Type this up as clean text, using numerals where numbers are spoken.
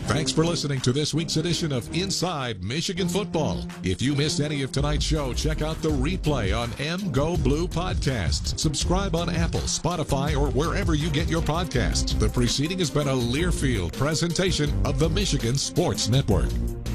Thanks for listening to this week's edition of Inside Michigan Football. If you missed any of tonight's show, check out the replay on MGO Blue Podcasts. Subscribe on Apple, Spotify, or wherever you get your podcasts. The preceding has been a Learfield presentation of the Michigan Sports Network.